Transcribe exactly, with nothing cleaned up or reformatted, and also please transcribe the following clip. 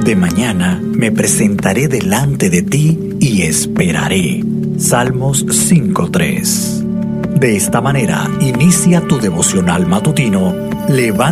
De mañana me presentaré delante de ti y esperaré. Salmos cinco tres. De esta manera inicia tu devocional matutino. Levanta